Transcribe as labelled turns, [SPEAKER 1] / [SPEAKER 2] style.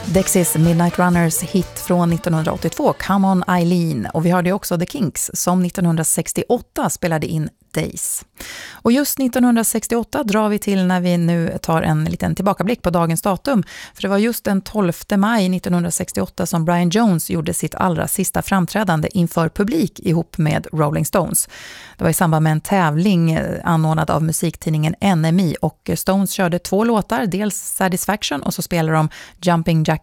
[SPEAKER 1] Dexys Midnight Runners hit från 1982, Come On Eileen. Och vi hörde också The Kinks som 1968 spelade in Days. Och just 1968 drar vi till när vi nu tar en liten tillbakablick på dagens datum. För det var just den 12 maj 1968 som Brian Jones gjorde sitt allra sista framträdande inför publik ihop med Rolling Stones. Det var i samband med en tävling anordnad av musiktidningen NME och Stones körde 2 låtar, dels Satisfaction och så spelade de Jumping Jack